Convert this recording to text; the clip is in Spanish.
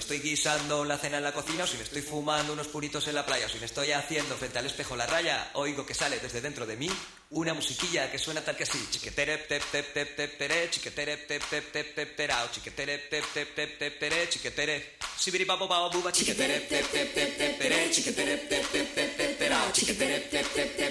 estoy guisando la cena en la cocina, o si me estoy fumando unos puritos en la playa, o si me estoy haciendo frente al espejo la raya, oigo que sale desde dentro de mí una musiquilla que suena tal que así: chiquetere tep tep tep tep pere, chiquetere tep tep tep tep perao, chiquetere tep tep tep tep pere, chiquetere sibiri babo babo buba, chiquetere tep tep tep tep pere, chiquetere tep tep tep tep perao, chiquetere tep tep tep